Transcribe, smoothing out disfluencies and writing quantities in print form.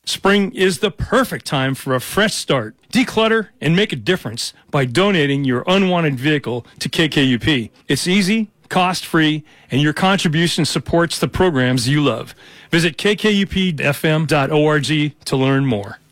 Spring is the perfect time for a fresh start. Declutter and make a difference by donating your unwanted vehicle to KKUP. It's easy, cost-free, and your contribution supports the programs you love. Visit kkupfm.org to learn more.